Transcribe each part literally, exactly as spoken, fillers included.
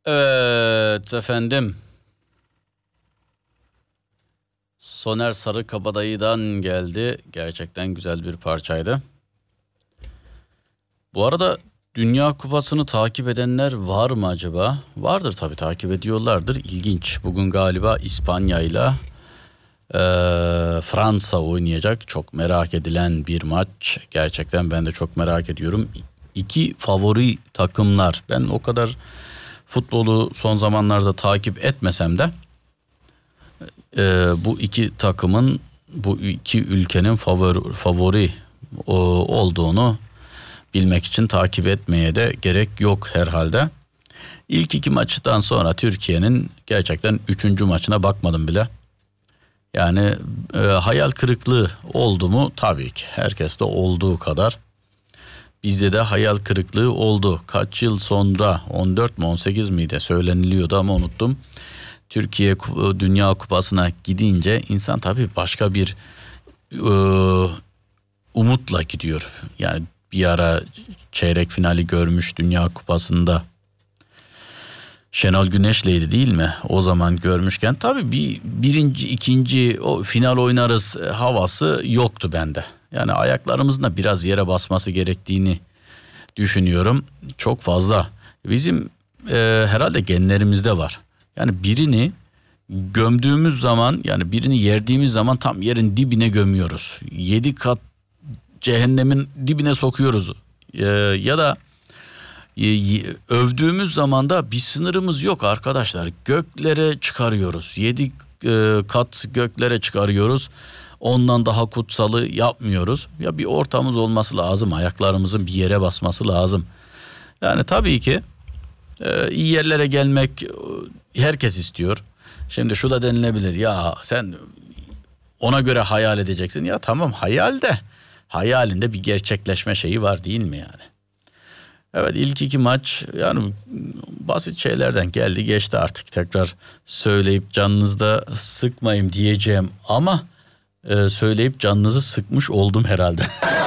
Evet efendim. Soner Sarıkabadayı'dan geldi. Gerçekten güzel bir parçaydı. Bu arada Dünya Kupası'nı takip edenler var mı acaba? Vardır tabii, takip ediyorlardır. İlginç. Bugün galiba İspanya ile Fransa oynayacak. Çok merak edilen bir maç. Gerçekten ben de çok merak ediyorum. İki favori takımlar. Ben o kadar futbolu son zamanlarda takip etmesem de e, bu iki takımın, bu iki ülkenin favori, favori o, olduğunu bilmek için takip etmeye de gerek yok herhalde. İlk iki maçtan sonra Türkiye'nin gerçekten üçüncü maçına bakmadım bile. Yani e, hayal kırıklığı oldu mu? Tabii ki. Herkeste olduğu kadar bizde de hayal kırıklığı oldu. Kaç yıl sonra, on dört mü on sekiz miydi söyleniliyordu ama unuttum. Türkiye Dünya Kupası'na gidince insan tabii başka bir e, umutla gidiyor. Yani bir ara çeyrek finali görmüş Dünya Kupası'nda Şenol Güneş'leydi değil mi? O zaman görmüşken tabii bir birinci, ikinci o final oynarız havası yoktu bende. Yani ayaklarımızın da biraz yere basması gerektiğini düşünüyorum. Çok fazla. Bizim e, herhalde genlerimizde var. Yani birini gömdüğümüz zaman, yani birini yerdiğimiz zaman tam yerin dibine gömüyoruz. Yedi kat cehennemin dibine sokuyoruz. E, ya da övdüğümüz zaman da bir sınırımız yok arkadaşlar. Göklere çıkarıyoruz. Yedi e, kat göklere çıkarıyoruz. Ondan daha kutsalı yapmıyoruz. Ya bir ortamımız olması lazım. Ayaklarımızın bir yere basması lazım. Yani tabii ki e, iyi yerlere gelmek herkes istiyor. Şimdi şu da denilebilir. Ya sen ona göre hayal edeceksin. Ya tamam, hayal de hayalinde bir gerçekleşme şeyi var değil mi yani? Evet, ilk iki maç yani basit şeylerden geldi geçti, artık tekrar söyleyip canınızda sıkmayayım diyeceğim ama e, söyleyip canınızı sıkmış oldum herhalde.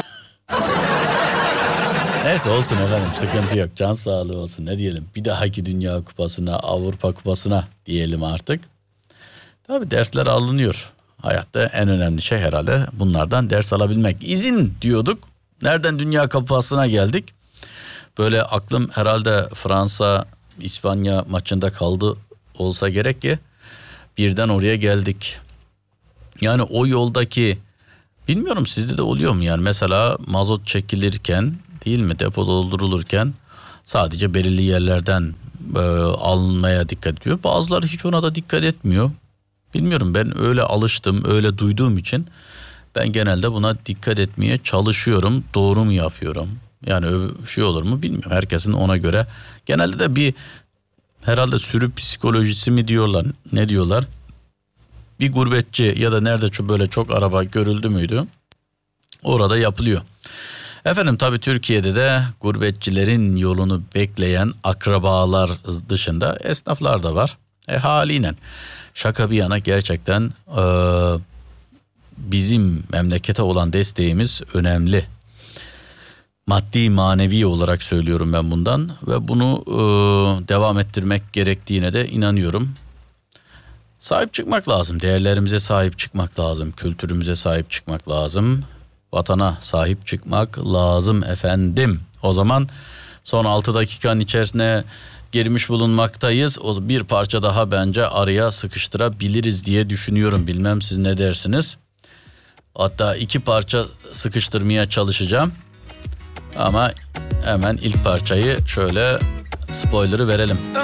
Neyse, olsun efendim, sıkıntı yok, can sağlığı olsun, ne diyelim, bir dahaki Dünya Kupası'na, Avrupa Kupası'na diyelim artık. Tabii dersler alınıyor, hayatta en önemli şey herhalde bunlardan ders alabilmek. İzin diyorduk, nereden Dünya Kupası'na geldik? Böyle aklım herhalde Fransa İspanya maçında kaldı olsa gerek ki birden oraya geldik. Yani o yoldaki, bilmiyorum sizde de oluyor mu yani, mesela mazot çekilirken değil mi, depo doldurulurken sadece belirli yerlerden e, alınmaya dikkat ediyor. Bazıları hiç ona da dikkat etmiyor. Bilmiyorum, ben öyle alıştım, öyle duyduğum için ben genelde buna dikkat etmeye çalışıyorum. Doğru mu yapıyorum? Yani öyle şey olur mu bilmiyorum. Herkesin ona göre. Genelde de bir herhalde sürü psikolojisi mi diyorlar, ne diyorlar? Bir gurbetçi ya da nerede böyle çok araba görüldü müydü? Orada yapılıyor. Efendim tabii Türkiye'de de gurbetçilerin yolunu bekleyen akrabalar dışında esnaflar da var. E haliyle şaka bir yana gerçekten e, bizim memlekete olan desteğimiz önemli. Maddi manevi olarak söylüyorum ben bundan ve bunu e, devam ettirmek gerektiğine de inanıyorum. Sahip çıkmak lazım, değerlerimize sahip çıkmak lazım, kültürümüze sahip çıkmak lazım, vatana sahip çıkmak lazım efendim. O zaman son altı dakikanın içerisine girmiş bulunmaktayız. O bir parça daha bence araya sıkıştırabiliriz diye düşünüyorum. Bilmem siz ne dersiniz? Hatta iki parça sıkıştırmaya çalışacağım. Ama hemen ilk parçayı şöyle spoiler'ı verelim.